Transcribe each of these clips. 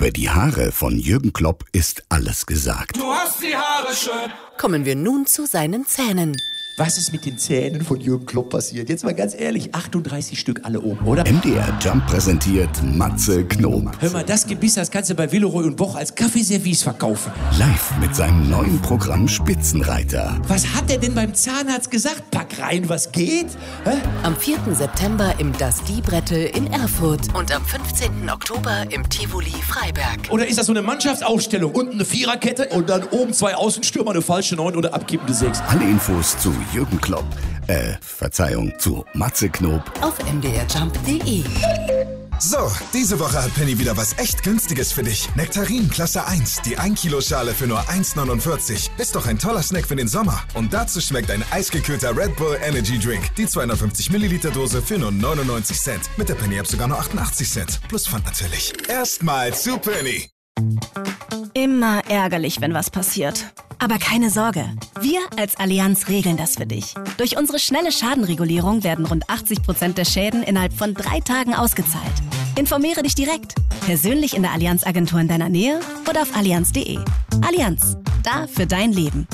Über die Haare von Jürgen Klopp ist alles gesagt. Du hast die Haare schön. Kommen wir nun zu seinen Zähnen. Was ist mit den Zähnen von Jürgen Klopp passiert? Jetzt mal ganz ehrlich, 38 Stück alle oben, oder? MDR Jump präsentiert Matze Knob. Hör mal, das Gebiss, das kannst du bei Villeroy und Boch als Kaffeeservice verkaufen. Live mit seinem neuen Programm Spitzenreiter. Was hat er denn beim Zahnarzt gesagt? Pack rein, was geht? Hä? Am 4. September im Das Liebrette in Erfurt und am 15. Oktober im Tivoli Freiberg. Oder ist das so eine Mannschaftsaufstellung? Unten eine Viererkette und dann oben 2 Außenstürmer, eine falsche 9 oder abkippende 6. Alle Infos zu Jürgen Klopp, zu Matze Knob auf mdrjump.de. So, diese Woche hat Penny wieder was echt Günstiges für dich. Nektarin Klasse 1, die 1 Kilo Schale für nur 1,49. Ist doch ein toller Snack für den Sommer. Und dazu schmeckt ein eisgekühlter Red Bull Energy Drink. Die 250 Milliliter Dose für nur 99 Cent. Mit der Penny App sogar nur 88 Cent. Plus Pfand natürlich. Erstmal zu Penny. Immer ärgerlich, wenn was passiert. Aber keine Sorge, wir als Allianz regeln das für dich. Durch unsere schnelle Schadenregulierung werden rund 80% der Schäden innerhalb von 3 Tagen ausgezahlt. Informiere dich direkt, persönlich in der Allianz-Agentur in deiner Nähe oder auf allianz.de. Allianz, da für dein Leben.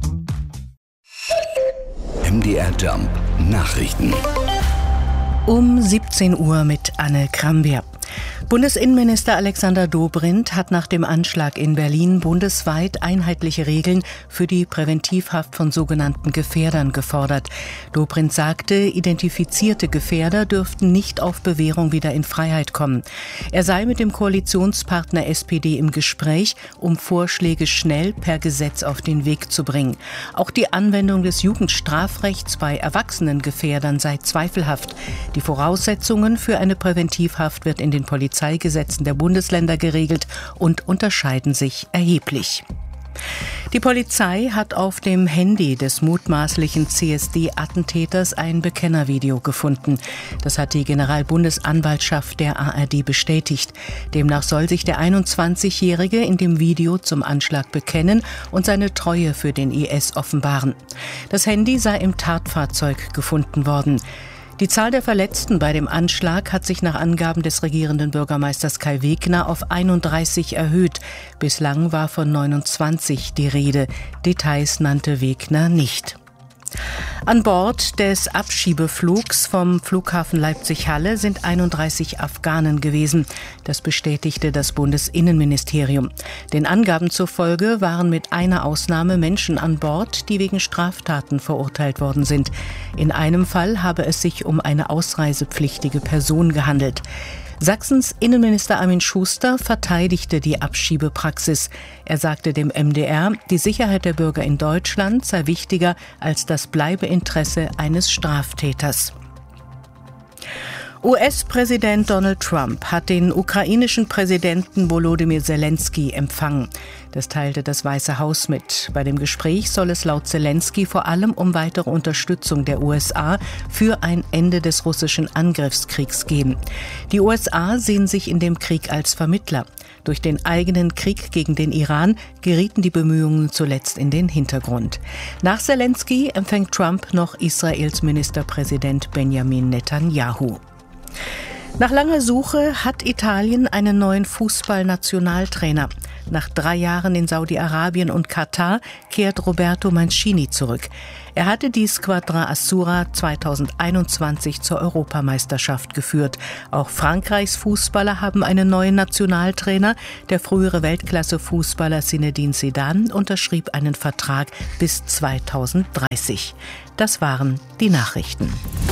MDR Jump Nachrichten. Um 17 Uhr mit Anne Krambeer. Bundesinnenminister Alexander Dobrindt hat nach dem Anschlag in Berlin bundesweit einheitliche Regeln für die Präventivhaft von sogenannten Gefährdern gefordert. Dobrindt sagte, identifizierte Gefährder dürften nicht auf Bewährung wieder in Freiheit kommen. Er sei mit dem Koalitionspartner SPD im Gespräch, um Vorschläge schnell per Gesetz auf den Weg zu bringen. Auch die Anwendung des Jugendstrafrechts bei erwachsenen Gefährdern sei zweifelhaft. Die Voraussetzungen für eine Präventivhaft wird in den Polizeigesetzen der Bundesländer geregelt und unterscheiden sich erheblich. Die Polizei hat auf dem Handy des mutmaßlichen CSD-Attentäters ein Bekennervideo gefunden. Das hat die Generalbundesanwaltschaft der ARD bestätigt. Demnach soll sich der 21-Jährige in dem Video zum Anschlag bekennen und seine Treue für den IS offenbaren. Das Handy sei im Tatfahrzeug gefunden worden. Die Zahl der Verletzten bei dem Anschlag hat sich nach Angaben des regierenden Bürgermeisters Kai Wegner auf 31 erhöht. Bislang war von 29 die Rede. Details nannte Wegner nicht. An Bord des Abschiebeflugs vom Flughafen Leipzig-Halle sind 31 Afghanen gewesen. Das bestätigte das Bundesinnenministerium. Den Angaben zufolge waren mit einer Ausnahme Menschen an Bord, die wegen Straftaten verurteilt worden sind. In einem Fall habe es sich um eine ausreisepflichtige Person gehandelt. Sachsens Innenminister Armin Schuster verteidigte die Abschiebepraxis. Er sagte dem MDR, die Sicherheit der Bürger in Deutschland sei wichtiger als das Bleibeinteresse eines Straftäters. US-Präsident Donald Trump hat den ukrainischen Präsidenten Volodymyr Zelensky empfangen. Das teilte das Weiße Haus mit. Bei dem Gespräch soll es laut Zelensky vor allem um weitere Unterstützung der USA für ein Ende des russischen Angriffskriegs gehen. Die USA sehen sich in dem Krieg als Vermittler. Durch den eigenen Krieg gegen den Iran gerieten die Bemühungen zuletzt in den Hintergrund. Nach Zelensky empfängt Trump noch Israels Ministerpräsident Benjamin Netanyahu. Nach langer Suche hat Italien einen neuen Fußballnationaltrainer. Nach 3 Jahren in Saudi-Arabien und Katar kehrt Roberto Mancini zurück. Er hatte die Squadra Azzurra 2021 zur Europameisterschaft geführt. Auch Frankreichs Fußballer haben einen neuen Nationaltrainer. Der frühere Weltklasse-Fußballer Zinedine Zidane unterschrieb einen Vertrag bis 2030. Das waren die Nachrichten.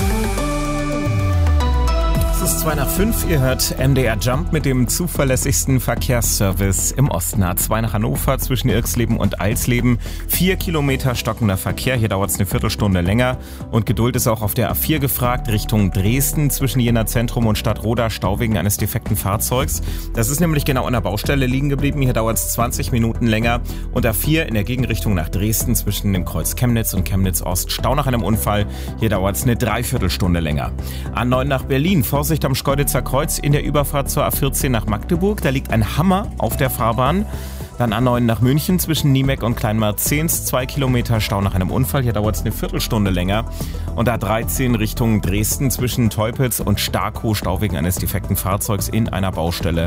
Es ist 2:05, ihr hört MDR Jump mit dem zuverlässigsten Verkehrsservice im Osten. A2 nach Hannover zwischen Irxleben und Eilsleben. 4 Kilometer stockender Verkehr, hier dauert es eine Viertelstunde länger. Und Geduld ist auch auf der A4 gefragt, Richtung Dresden zwischen Jena Zentrum und Stadtroda, Stau wegen eines defekten Fahrzeugs. Das ist nämlich genau an der Baustelle liegen geblieben, hier dauert es 20 Minuten länger. Und A4 in der Gegenrichtung nach Dresden zwischen dem Kreuz Chemnitz und Chemnitz Ost, Stau nach einem Unfall, hier dauert es eine Dreiviertelstunde länger. A9 nach Berlin, Vorsicht am Schkeuditzer Kreuz in der Überfahrt zur A14 nach Magdeburg. Da liegt ein Hammer auf der Fahrbahn. Dann A9 nach München zwischen Niemeck und Kleinmarzens. 2 Kilometer Stau nach einem Unfall. Hier dauert es eine Viertelstunde länger. Und A13 Richtung Dresden zwischen Teupitz und Starkow. Stau wegen eines defekten Fahrzeugs in einer Baustelle.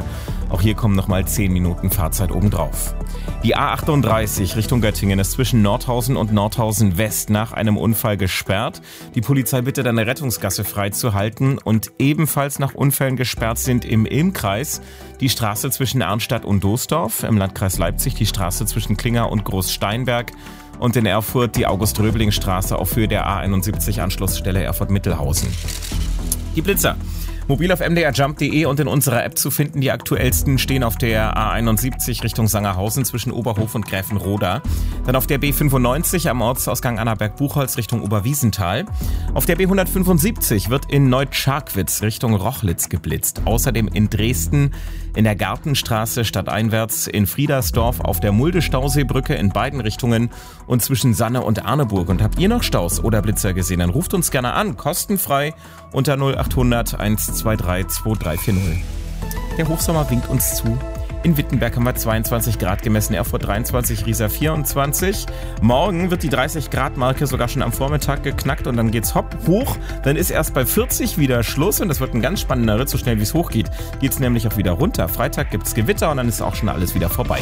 Auch hier kommen nochmal 10 Minuten Fahrzeit obendrauf. Die A38 Richtung Göttingen ist zwischen Nordhausen und Nordhausen West nach einem Unfall gesperrt. Die Polizei bittet, eine Rettungsgasse freizuhalten, und ebenfalls nach Unfällen gesperrt sind im Ilmkreis die Straße zwischen Arnstadt und Doesdorf, im Landkreis Leipzig die Straße zwischen Klinger und Großsteinberg und in Erfurt die August-Röbling-Straße auf Höhe der A71 Anschlussstelle Erfurt-Mittelhausen. Die Blitzer. Mobil auf mdrjump.de und in unserer App zu finden. Die aktuellsten stehen auf der A71 Richtung Sangerhausen zwischen Oberhof und Gräfenroda. Dann auf der B95 am Ortsausgang Annaberg-Buchholz Richtung Oberwiesenthal. Auf der B175 wird in Neutscharkwitz Richtung Rochlitz geblitzt. Außerdem in Dresden in der Gartenstraße stadteinwärts, in Friedersdorf auf der Mulde-Stauseebrücke in beiden Richtungen und zwischen Sanne und Arneburg. Und habt ihr noch Staus oder Blitzer gesehen? Dann ruft uns gerne an, kostenfrei unter 0800 123 2340. Der Hochsommer winkt uns zu. In Wittenberg haben wir 22 Grad gemessen, Erfurt 23, Riesa 24. Morgen wird die 30-Grad-Marke sogar schon am Vormittag geknackt und dann geht's hopp hoch. Dann ist erst bei 40 wieder Schluss und das wird ein ganz spannender Ritt. So schnell wie es hochgeht, geht's nämlich auch wieder runter. Freitag gibt's Gewitter und dann ist auch schon alles wieder vorbei.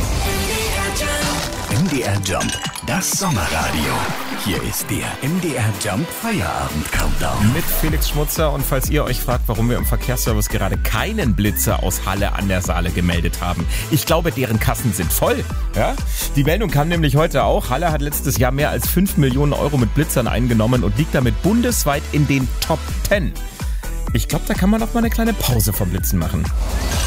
MDR Jump, das Sommerradio. Hier ist der MDR Jump Feierabend-Countdown. Mit Felix Schmutzer, und falls ihr euch fragt, warum wir im Verkehrsservice gerade keinen Blitzer aus Halle an der Saale gemeldet haben. Ich glaube, deren Kassen sind voll. Ja? Die Meldung kam nämlich heute auch. Halle hat letztes Jahr mehr als 5 Millionen Euro mit Blitzern eingenommen und liegt damit bundesweit in den Top 10. Ich glaube, da kann man auch mal eine kleine Pause vom Blitzen machen.